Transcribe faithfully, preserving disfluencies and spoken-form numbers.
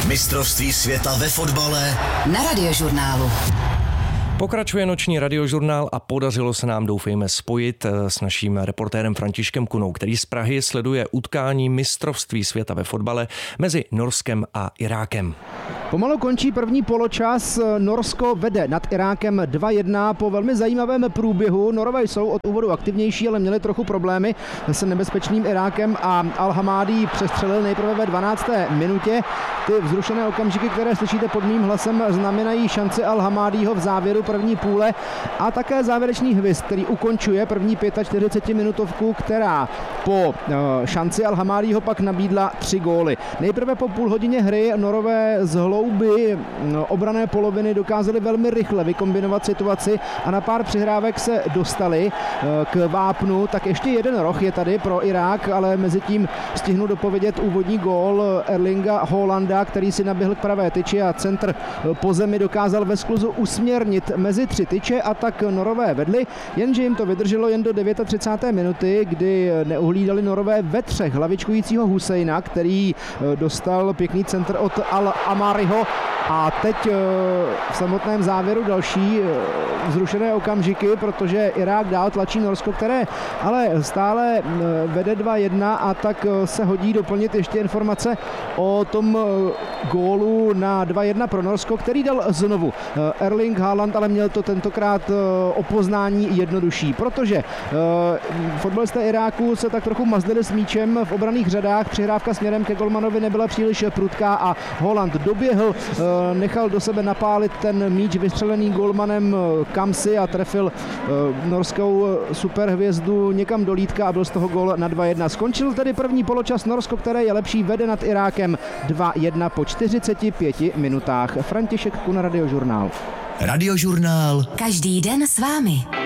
Mistrovství světa ve fotbale na Radiožurnálu. Pokračuje noční radiožurnál a podařilo se nám, doufejme, spojit s naším reportérem Františkem Kunou, který z Prahy sleduje utkání mistrovství světa ve fotbale mezi Norskem a Irákem. Pomalu končí první poločas. Norsko vede nad Irákem dva jedna po velmi zajímavém průběhu. Norové jsou od úvodu aktivnější, ale měli trochu problémy s nebezpečným Irákem a Al-Hamadi přestřelil nejprve ve dvanácté minutě. Ty vzrušené okamžiky, které slyšíte pod mým hlasem, znamenají šanci Al-Hamadiho v závěru první půle a také závěrečný hvist, který ukončuje první čtyřicetipětiminutovku, která po šanci Al-Hamadiho pak nabídla tři góly. Nejprve po půl hodině hry Norové z hlouby obranné poloviny dokázali velmi rychle vykombinovat situaci a na pár přihrávek se dostali k vápnu. Tak ještě jeden roh je tady pro Irák, ale mezi tím stihnu dopovědět úvodní gól Erlinga Haalanda, který si naběhl k pravé tyči a centr po zemi dokázal ve skluzu usměrnit mezi tři tyče a tak Norové vedli, jenže jim to vydrželo jen do třicáté deváté minuty, kdy neuhlídali Norové ve třech hlavičkujícího Husejna, který dostal pěkný centr od Al-Amariho. A teď v samotném závěru další vzrušené okamžiky, protože Irák dál tlačí Norsko, které ale stále vede dva jedna, a tak se hodí doplnit ještě informace o tom gólu na dva jedna pro Norsko, který dal znovu Erling Haaland, ale měl to tentokrát o poznání jednodušší, protože fotbalisté Iráku se tak trochu mazlili s míčem v obranných řadách, přihrávka směrem ke golmanovi nebyla příliš prudká a Haaland doběhl, nechal do sebe napálit ten míč vystřelený golmanem Kamsi a trefil norskou superhvězdu někam do lítka a byl z toho gól na dva jedna. Skončil tedy první poločas. Norsko, které je lepší, vede nad Irákem dva jedna po čtyřiceti pěti minutách. František Kuna, Radiožurnál. Radiožurnál. Každý den s vámi.